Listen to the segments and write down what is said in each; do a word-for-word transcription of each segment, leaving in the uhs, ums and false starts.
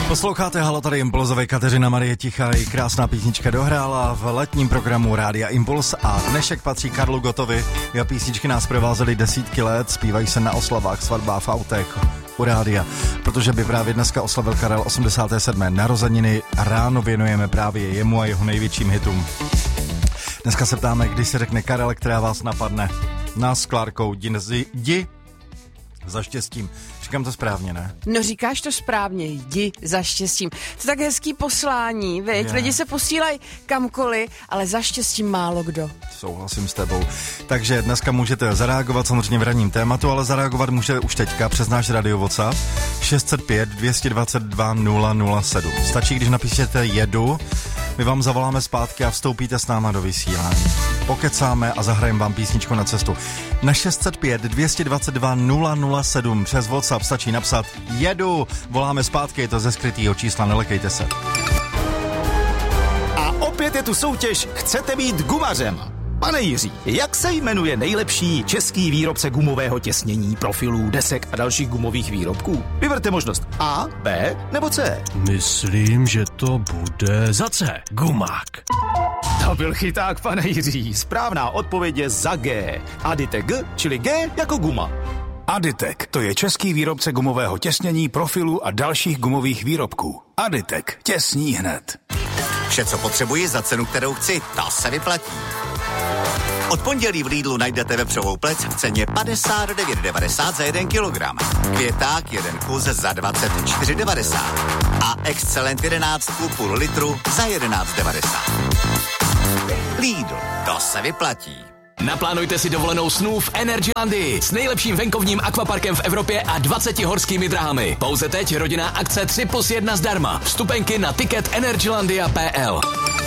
Posloucháte Halo, tady Impulzové, Kateřina Marie Tichá, její krásná písnička dohrála v letním programu Rádia Impuls a dnešek patří Karlu Gottovi. Jeho písničky nás provázely desítky let, zpívají se na oslavách, svatbách, v autech, u rádia, protože by právě dneska oslavil Karel osmdesáté sedmé narozeniny a ráno věnujeme právě jemu a jeho největším hitům. Dneska se ptáme, když se řekne Karel, která vás napadne. Nás s Klárkou, jdi, jdi za štěstím. Říkám to správně, ne? No říkáš to správně, jdi za štěstím. To je tak hezký poslání, viď? Yeah. Lidi se posílají kamkoliv, ale za štěstím málo kdo. Souhlasím s tebou. Takže dneska můžete zareagovat samozřejmě v ranním tématu, ale zareagovat můžete už teďka přes náš radio WhatsApp šest set pět dvě dvacet dva nula nula sedm. Stačí, když napíšete jedu, my vám zavoláme zpátky a vstoupíte s náma do vysílání. Pokecáme a zahrajeme vám písničku na cestu. Na šest set pět dvě dvacet dva nula nula sedm přes WhatsApp stačí napsat jedu. Voláme zpátky, je to ze skrytýho čísla, nelekejte se. A opět je tu soutěž Chcete být gumařem? Pane Jiří, jak se jmenuje nejlepší český výrobce gumového těsnění, profilů, desek a dalších gumových výrobků? Vyberte možnost A, B nebo C. Myslím, že to bude za C. Gumák. To byl chyták, pane Jiří. Správná odpověď je za G. Aditek G, čili G jako guma. Aditek, to je český výrobce gumového těsnění, profilů a dalších gumových výrobků. Aditek, těsní hned. Vše, co potřebuji za cenu, kterou chci, to se vyplatí. Od pondělí v Lidlu najdete vepřovou plec v ceně padesát devět devadesát za jeden kilogram. Květák jeden kus za dvacet čtyři devadesát. A Excelent jedenáct půl litru za jedenáct devadesát. Lidl, to se vyplatí. Naplánujte si dovolenou snů v Energylandii s nejlepším venkovním akvaparkem v Evropě a dvaceti horskými dráhami. Pouze teď rodinná akce tři plus jedna zdarma. Vstupenky na ticket energylandia tečka p l.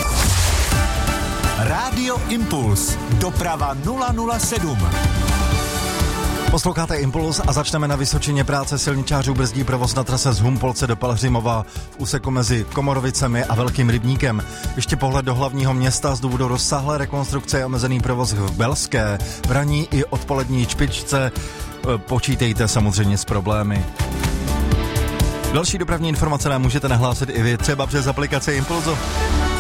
Rádio Impuls. Doprava nula nula sedm. Posloucháte Impuls a začneme na Vysočině. Práce silničářů brzdí provoz na trase z Humpolce do Pelhřimova v úseku mezi Komorovicemi a Velkým Rybníkem. Ještě pohled do hlavního města z důvodu rozsáhlé rekonstrukce je omezený provoz v Belské. V ranní i odpolední špičce počítejte samozřejmě s problémy. Další dopravní informace nám můžete nahlásit i vy, třeba přes aplikaci Impulzu.